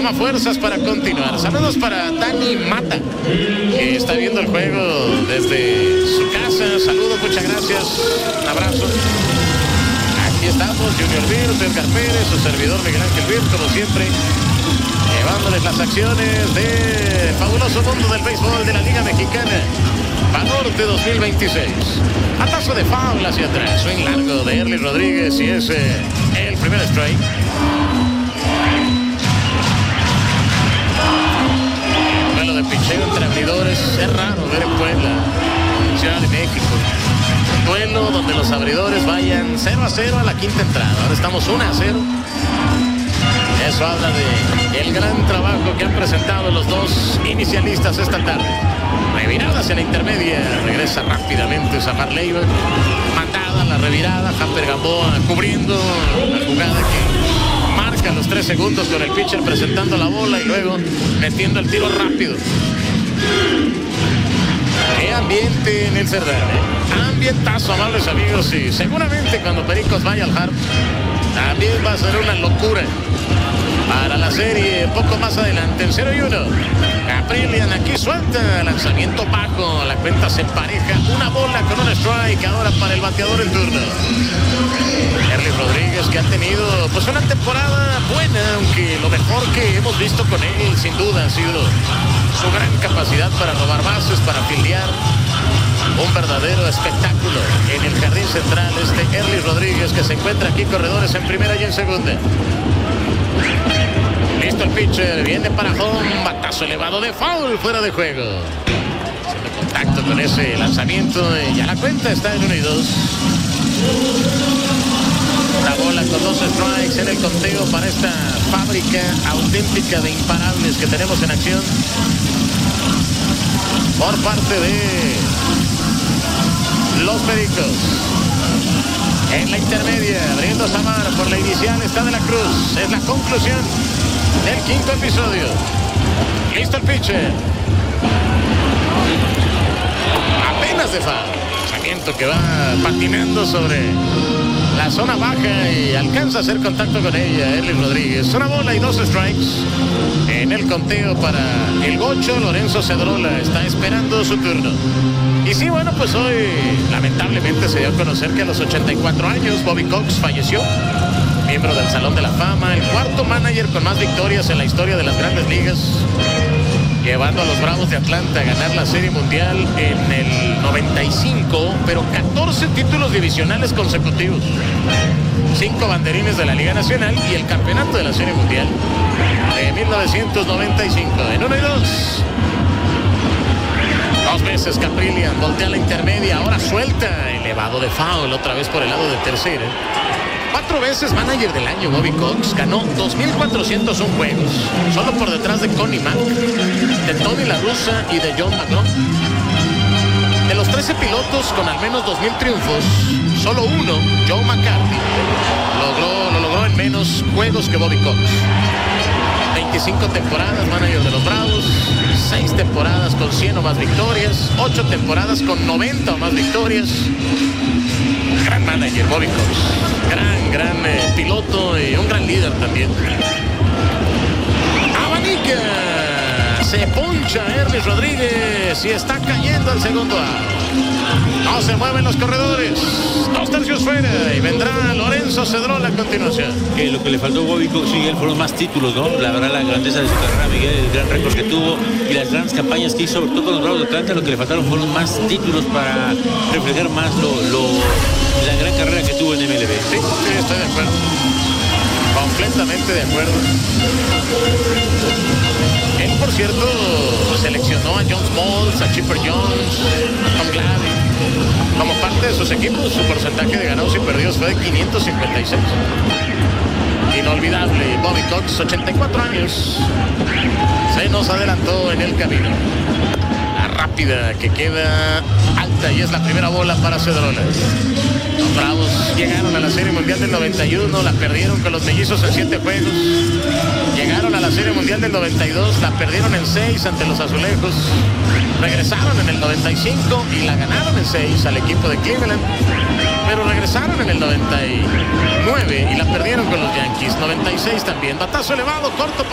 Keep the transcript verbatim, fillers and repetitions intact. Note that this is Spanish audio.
toma fuerzas para continuar. Saludos para Dani Mata, que está viendo el juego desde su casa. Saludos, muchas gracias. Un abrazo. Aquí estamos, Junior Virt, Edgar Pérez, su servidor Miguel Ángel Virt, como siempre, llevándoles las acciones de fabuloso mundo del béisbol de la Liga Mexicana. Banorte dos mil veintiséis. Atazo de foul hacia atrás. Swing largo de Erly Rodríguez y es eh, el primer strike. Duelo de picheo entre abridores. Es raro ver en Puebla, Ciudad de México, un duelo donde los abridores vayan cero a cero a la quinta entrada. Ahora estamos uno a cero. Eso habla de el gran trabajo que han presentado los dos inicialistas esta tarde. Revirada hacia la intermedia, regresa rápidamente Samar Leiva. Mandada la revirada, Hamper Gamboa cubriendo la jugada que marca los tres segundos con el pitcher presentando la bola y luego metiendo el tiro rápido. Qué ambiente en el Cerdán, ¿eh? Ambientazo, amables amigos, y seguramente cuando Pericos vaya al Hard también va a ser una locura. Para la serie, poco más adelante, en cero y uno. Caprillian aquí suelta, lanzamiento bajo, la cuenta se empareja, una bola con un strike ahora para el bateador en turno. Erly Rodríguez, que ha tenido pues una temporada buena, aunque lo mejor que hemos visto con él sin duda ha sido su gran capacidad para robar bases, para filiar. Un verdadero espectáculo en el jardín central este Erly Rodríguez, que se encuentra aquí corredores en primera y en segunda. Listo el pitcher, viene para home, batazo elevado de foul, fuera de juego. Haciendo contacto con ese lanzamiento y ya la cuenta está en uno y dos. La bola con dos strikes en el conteo para esta fábrica auténtica de imparables que tenemos en acción. Por parte de los Pericos. En la intermedia, abriendo Samar por la inicial está De la Cruz. Es la conclusión del quinto episodio. Listo el pitcher. Apenas de foul. Lanzamiento que va patinando sobre la zona baja y alcanza a hacer contacto con ella Erly Rodríguez. Una bola y dos strikes en el conteo para el gocho. Lorenzo Cedrola está esperando su turno. Y sí, bueno, pues hoy lamentablemente se dio a conocer que a los ochenta y cuatro años Bobby Cox falleció, miembro del Salón de la Fama, el cuarto manager con más victorias en la historia de las Grandes Ligas, llevando a los Bravos de Atlanta a ganar la Serie Mundial en el noventa y cinco, pero catorce títulos divisionales consecutivos, cinco banderines de la Liga Nacional y el campeonato de la Serie Mundial de mil novecientos noventa y cinco. En uno y dos. Dos veces Caprillian voltea a la intermedia, ahora suelta, elevado de foul, otra vez por el lado de tercera. Cuatro veces manager del año Bobby Cox, ganó dos mil cuatrocientos uno juegos, solo por detrás de Connie Mack, de Tony La Russa y de John McGraw. De los trece pilotos con al menos dos mil triunfos, solo uno, Joe McCarthy, logró, lo logró en menos juegos que Bobby Cox. veinticinco temporadas manager de los Bravos, seis temporadas con cien o más victorias, ocho temporadas con noventa o más victorias. Gran manager Bobby Cox, gran, gran eh, piloto y un gran líder también. Abanica, se poncha Erly Rodríguez y está cayendo al segundo out. No se mueven los corredores, dos tercios fuera y vendrá Lorenzo Cedrola a continuación. Que lo que le faltó a Bobby Cox, Miguel, fueron más títulos, ¿no? La verdad, la grandeza de su carrera, Miguel, el gran récord que tuvo y las grandes campañas que hizo, sobre todo con los Bravos de Atlanta, lo que le faltaron fueron más títulos para reflejar más lo, lo, la gran carrera que tuvo en M L B. Sí, sí, estoy de acuerdo. Completamente de acuerdo. Él, por cierto, seleccionó a John Smoltz, a Chipper Jones, a Tom Glavine como parte de sus equipos. Su porcentaje de ganados y perdidos fue de quinientos cincuenta y seis. Inolvidable Bobby Cox, ochenta y cuatro años, se nos adelantó en el camino. La rápida que queda alta y es la primera bola para Cedrola. Los Bravos llegaron a la Serie Mundial del noventa y uno, la perdieron con los Mellizos en siete juegos. Llegaron a la Serie Mundial del noventa y dos, la perdieron en seis ante los Azulejos. Regresaron en el noventa y cinco y la ganaron en seis al equipo de Cleveland. Pero regresaron en el noventa y nueve y la perdieron con los Yankees. noventa y seis también. Batazo elevado, corto.